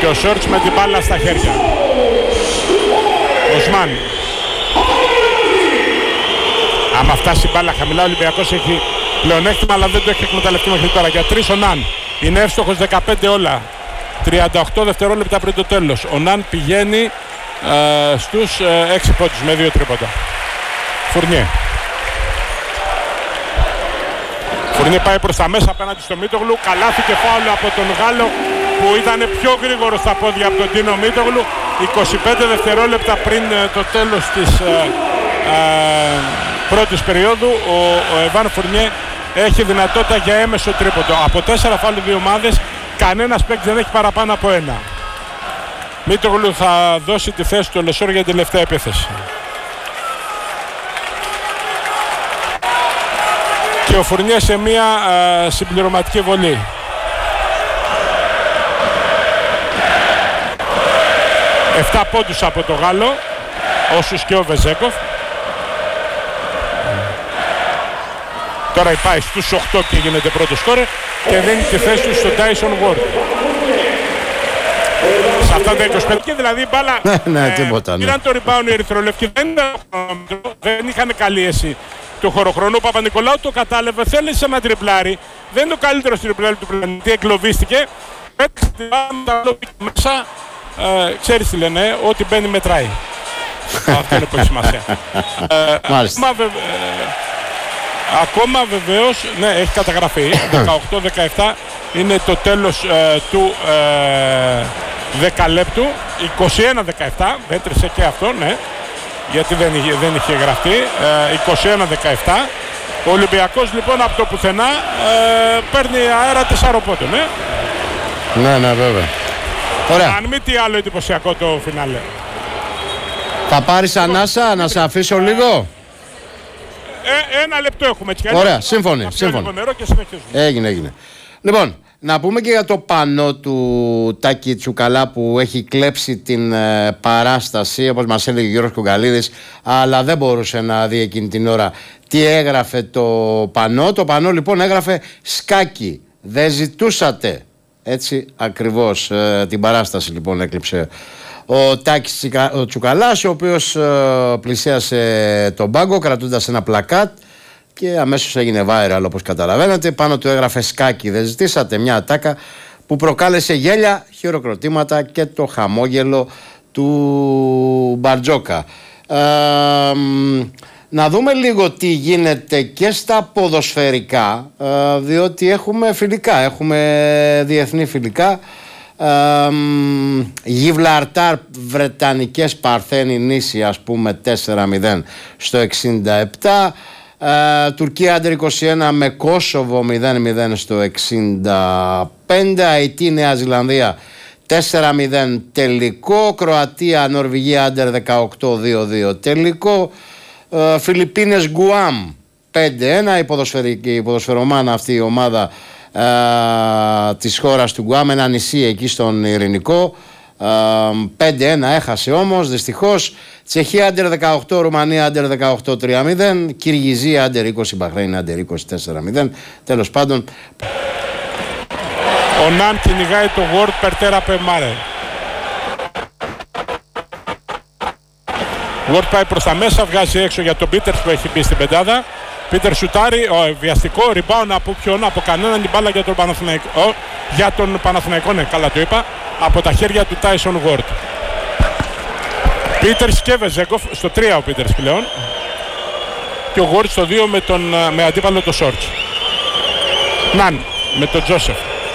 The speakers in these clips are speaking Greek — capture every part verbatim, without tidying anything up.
ο Σόρτς με την μπάλα στα χέρια. Οσμάν. Άμα φτάσει η μπάλα χαμηλά, ο Ολυμπιακός έχει πλεονέκτημα, αλλά δεν το έχει εκμεταλλευτεί μέχρι τώρα. Για τρεις ο Ναν. Είναι εύστοχος δεκαπέντε όλα. τριάντα οκτώ δευτερόλεπτα πριν το τέλος. Ο Ναν πηγαίνει ε, στους ε, έξι πόντους με δύο τρίποτα. Φουρνιέ. Φουρνιέ πάει προς τα μέσα απέναντι στο Μίτογλου. Καλάθι και φάουλο από τον Γάλλο που ήταν πιο γρήγορο στα πόδια από τον Τίνο Μίτογλου. είκοσι πέντε δευτερόλεπτα πριν ε, το τέλος της ε, ε, πρώτης περίοδου. Ο, ο Εβάν Φουρνιέ έχει δυνατότητα για έμεσο τρίποντο. Από τέσσερα φάουλ δύο ομάδες, κανένας παίκτης δεν έχει παραπάνω από ένα. Μίτογλου θα δώσει τη θέση του Λεσόρ για την τελευταία επίθεση. Και ο Φουρνιέ σε μια α, συμπληρωματική βολή. Εφτά πόντους από το Γάλλο, όσους και ο Βεζέκοφ. Τώρα πάει στους οκτώ και γίνεται πρώτο σκόρερ και δίνει τη θέση του στον Τάισον Γουόρντ. Σε αυτά τα είκοσι πέντε και δηλαδή η μπάλα ναι, ε, τίποτα, ναι. πήραν το rebound οι ερυθρολευκοί, δεν, δεν είχαν καλή αίσθη του χωροχρόνου. Ο Παπα-Νικολάου το κατάλαβε, θέλησε ένα τριπλάρι, δεν είναι το καλύτερο τριπλάρι του πλανήτη, εγκλωβίστηκε, πέτυχε την μπάλα μέσα, ε, ξέρεις τι λένε, ό,τι μπαίνει μετράει. Αυτό είναι που έχει σημασία. ε, Μάλιστα. Ακόμα, βε, ε, ακόμα βεβαίως, ναι, έχει καταγραφεί, δεκαοκτώ δεκαεπτά είναι το τέλος ε, του ε, δεκαλέπτου, είκοσι ένα δεκαεπτά, μέτρησε και αυτό, ναι, γιατί δεν είχε, δεν είχε γραφτεί, ε, είκοσι ένα δεκαεπτά. Ο Ολυμπιακός λοιπόν από το πουθενά ε, παίρνει αέρα τεσσάρων πόντων, ναι. Ναι, ναι, βέβαια. Ωραία. Αν μη τι άλλο εντυπωσιακό το φινάλε. Θα πάρεις ανάσα, να σε αφήσω λίγο. Ε, ένα λεπτό έχουμε έτσι. Ωραία, σύμφωνοι, σύμφωνοι. Νερό και συνεχίζουμε. Έγινε, έγινε. Λοιπόν, να πούμε και για το πανό του Τάκη Τσουκαλά που έχει κλέψει την ε, παράσταση, όπως μας έλεγε ο Γιώργος Κογκαλίδης, αλλά δεν μπορούσε να δει εκείνη την ώρα τι έγραφε το πανό. Το πανό λοιπόν έγραφε «Σκάκι, δεν ζητούσατε». Έτσι ακριβώς ε, την παράσταση λοιπόν έκλειψε ο Τάκης ο Τσουκαλάς, ο οποίος ε, πλησίασε τον πάγκο κρατώντας ένα πλακάτ και αμέσως έγινε viral, όπως καταλαβαίνετε. Πάνω του έγραφε «Σκάκι, δεν ζητήσατε», μια ατάκα που προκάλεσε γέλια, χειροκροτήματα και το χαμόγελο του Μπαρτζόκα. Ε, να δούμε λίγο τι γίνεται και στα ποδοσφαιρικά, ε, διότι έχουμε φιλικά, έχουμε διεθνή φιλικά. Ε, Γιβλαρτάρ Βρετανικές Παρθένοι νήσι, ας πούμε, τέσσερα μηδέν στο εξήντα επτά. Uh, Τουρκία άντερ είκοσι ένα με Κόσοβο μηδέν μηδέν στο εξήντα πέντε. Αϊτή Νέα Ζηλανδία τέσσερα μηδέν τελικό. Κροατία Νορβηγία άντερ δεκαοκτώ δύο δύο τελικό. uh, Φιλιππίνες Γκουάμ πέντε ένα. Η, η ποδοσφαιρομάνα αυτή η ομάδα uh, της χώρας του Γκουάμ, ένα νησί εκεί στον Ειρηνικό. Uh, πέντε ένα έχασε όμως δυστυχώς. Τσεχία άντερ δεκαοκτώ, Ρουμανία άντερ δεκαοκτώ τρία μηδέν, Κυργιζία άντερ είκοσι, Μπαχρέιν άντερ είκοσι τέσσερα μηδέν. Τέλος πάντων, ο Ναν κυνηγάει το Word Περτέρα Πεμάρε. Word πάει προς τα μέσα, βγάζει έξω για τον Πίτερς που έχει μπει στην πεντάδα. Πίτερ σουτάρει, ο, βιαστικό, rebound από ποιον, από κανέναν, την μπάλα για τον Παναθηναϊκό. Ο, για τον Παναθηναϊκό, ναι, καλά το είπα, από τα χέρια του Τάισον Ward. Πίτερς και Βεζέκοφ, στο τρία ο Πίτερς πλέον. Και ο Ward στο δύο με, τον, με αντίπαλο το Σόρτς. Ναν με τον Τζόσεφ.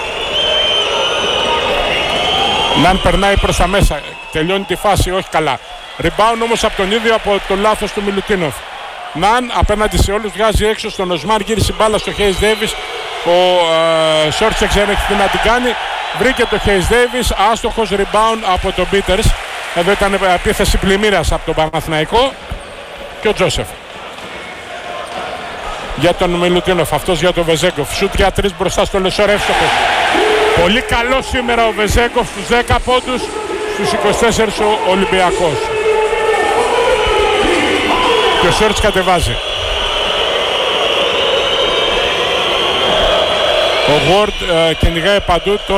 Ναν περνάει προς τα μέσα, τελειώνει τη φάση, όχι καλά. Rebound όμως από τον ίδιο, από το λάθος του Μιλουτίνοφ. Ναν απέναντι σε όλους, βγάζει έξω στον Οσμάν, γύρισε μπάλα στο Χέις Ντέιβις. Ο Σόρτς δεν ξέρει τι να την κάνει. Βρήκε το Χέις Ντέιβις, άστοχος, rebound από τον Πίτερς. Εδώ ήταν επίθεση πλημμύρας από τον Παναθηναϊκό. Και ο Τζόσεφ για τον Μιλουτίνοφ, αυτός για τον Βεζέγκοφ. Σουτ για τρεις μπροστά στο Λεσόρ, εύστοχος. Πολύ καλό σήμερα ο Βεζέγκοφ, στους δέκα πόντους, στους είκοσι τέσσερα ο Ολυμπιακός. Και ο Σόρτς κατεβάζει. Ο Ward ε, κυνηγάει παντού τον